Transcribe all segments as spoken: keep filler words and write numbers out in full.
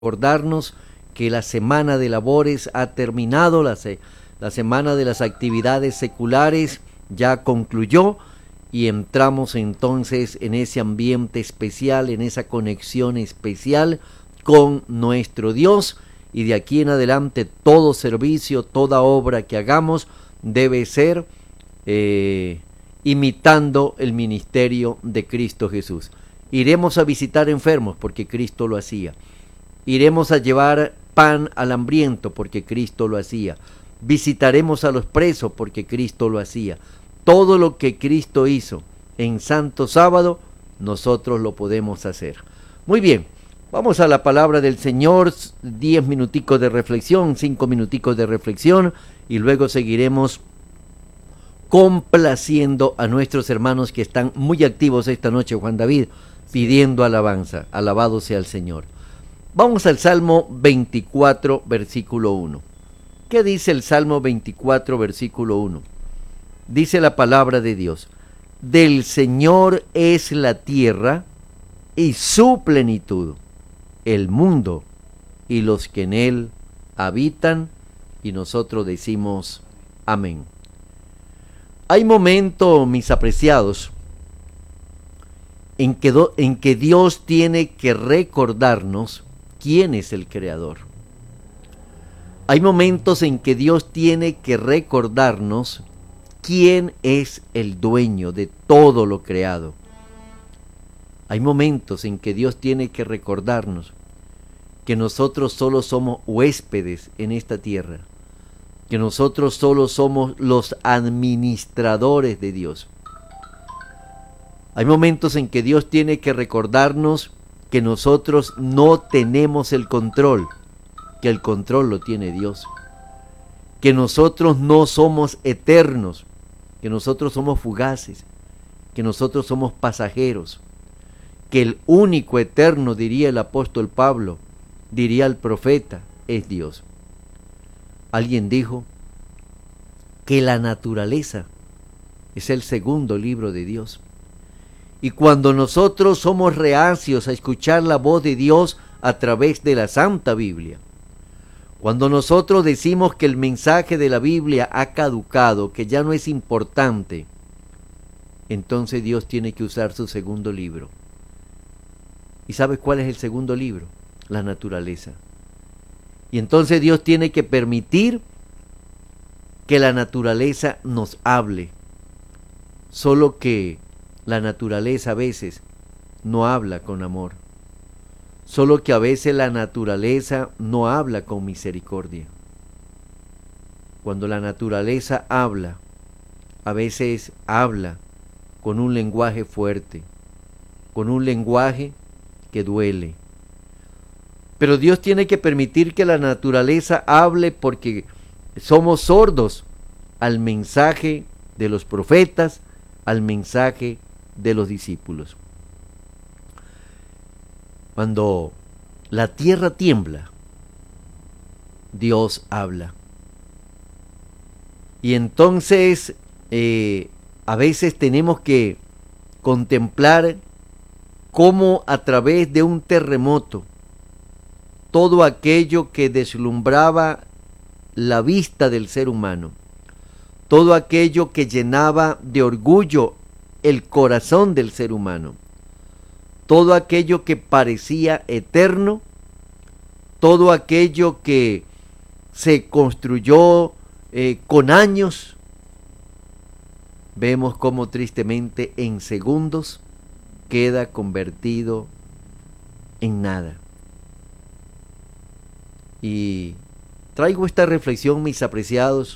recordarnos que la semana de labores ha terminado, la, se, la semana de las actividades seculares ya concluyó y entramos entonces en ese ambiente especial, en esa conexión especial con nuestro Dios, y de aquí en adelante todo servicio, toda obra que hagamos debe ser eh, imitando el ministerio de Cristo Jesús. Iremos a visitar enfermos porque Cristo lo hacía. Iremos a llevar pan al hambriento porque Cristo lo hacía. Visitaremos a los presos porque Cristo lo hacía. Todo lo que Cristo hizo en Santo Sábado, nosotros lo podemos hacer. Muy bien, vamos a la palabra del Señor, diez minuticos de reflexión, cinco minuticos de reflexión, y luego seguiremos complaciendo a nuestros hermanos que están muy activos esta noche, Juan David, pidiendo alabanza. Alabado sea el Señor. Vamos al Salmo veinticuatro, versículo uno. ¿Qué dice el Salmo veinticuatro, versículo uno? Dice la palabra de Dios: del Señor es la tierra y su plenitud, el mundo y los que en él habitan. Y nosotros decimos amén. Hay momentos, mis apreciados, en que, do, en que Dios tiene que recordarnos quién es el Creador. Hay momentos en que Dios tiene que recordarnos quién es el dueño de todo lo creado. Hay momentos en que Dios tiene que recordarnos que nosotros solo somos huéspedes en esta tierra, que nosotros solo somos los administradores de Dios. Hay momentos en que Dios tiene que recordarnos que nosotros no tenemos el control, que el control lo tiene Dios, que nosotros no somos eternos, que nosotros somos fugaces, que nosotros somos pasajeros, que el único eterno, diría el apóstol Pablo, diría el profeta, es Dios. Alguien dijo que la naturaleza es el segundo libro de Dios. Y cuando nosotros somos reacios a escuchar la voz de Dios a través de la Santa Biblia, cuando nosotros decimos que el mensaje de la Biblia ha caducado, que ya no es importante, entonces Dios tiene que usar su segundo libro. ¿Y sabes cuál es el segundo libro? La naturaleza. Y entonces Dios tiene que permitir que la naturaleza nos hable. Solo que la naturaleza a veces no habla con amor. Solo que a veces la naturaleza no habla con misericordia. Cuando la naturaleza habla, a veces habla con un lenguaje fuerte, con un lenguaje que duele. Pero Dios tiene que permitir que la naturaleza hable porque somos sordos al mensaje de los profetas, al mensaje de los discípulos. Cuando la tierra tiembla, Dios habla. Y entonces eh, a veces tenemos que contemplar cómo a través de un terremoto, todo aquello que deslumbraba la vista del ser humano, todo aquello que llenaba de orgullo el corazón del ser humano, todo aquello que parecía eterno, todo aquello que se construyó eh, con años, vemos cómo tristemente en segundos queda convertido en nada. Y traigo esta reflexión, mis apreciados,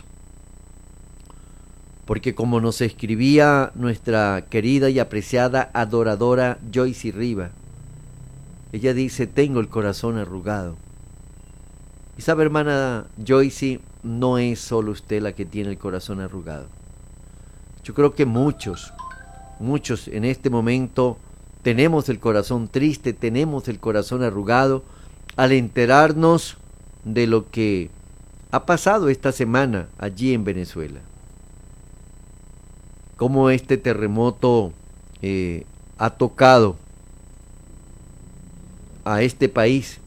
porque como nos escribía nuestra querida y apreciada adoradora Joyce Riva, ella dice: tengo el corazón arrugado. Y sabe, hermana Joyce, no es solo usted la que tiene el corazón arrugado. Yo creo que muchos, muchos en este momento tenemos el corazón triste, tenemos el corazón arrugado al enterarnos de lo que ha pasado esta semana allí en Venezuela. Cómo este terremoto eh, ha tocado a este país